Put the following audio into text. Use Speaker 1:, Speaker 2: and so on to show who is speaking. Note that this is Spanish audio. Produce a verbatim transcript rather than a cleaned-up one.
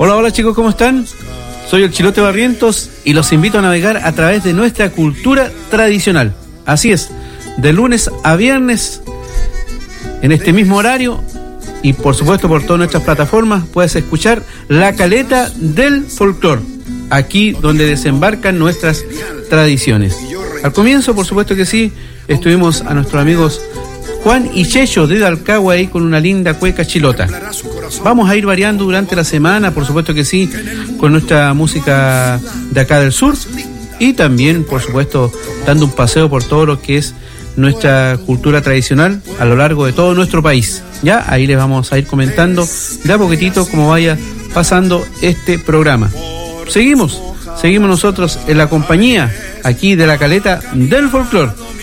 Speaker 1: Hola, hola chicos, ¿cómo están? Soy el Chilote Barrientos y los invito a navegar a través de nuestra cultura tradicional. Así es, de lunes a viernes, en este mismo horario, y por supuesto por todas nuestras plataformas, puedes escuchar La Caleta del Folclor, aquí donde desembarcan nuestras tradiciones. Al comienzo, por supuesto que sí, estuvimos a nuestros amigos Juan y Checho de Dalcagua ahí con una linda cueca chilota. Vamos a ir variando durante la semana, por supuesto que sí, con nuestra música de acá del sur y también, por supuesto, dando un paseo por todo lo que es nuestra cultura tradicional a lo largo de todo nuestro país. Ya, ahí les vamos a ir comentando de a poquitito cómo vaya pasando este programa. Seguimos, seguimos nosotros en la compañía aquí de La Caleta del Folclor.